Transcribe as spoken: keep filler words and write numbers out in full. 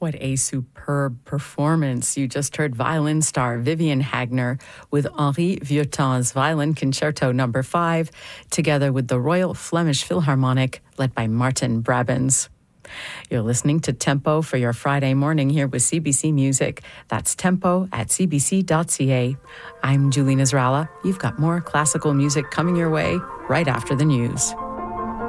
What a superb performance. You just heard violin star Vivian Hagner with Henri Vieuxtemps' Violin Concerto number five, together with the Royal Flemish Philharmonic, led by Martin Brabants. You're listening to Tempo for your Friday morning here with C B C Music. That's tempo at c b c dot c a. I'm Julie Nasrallah. You've got more classical music coming your way right after the news.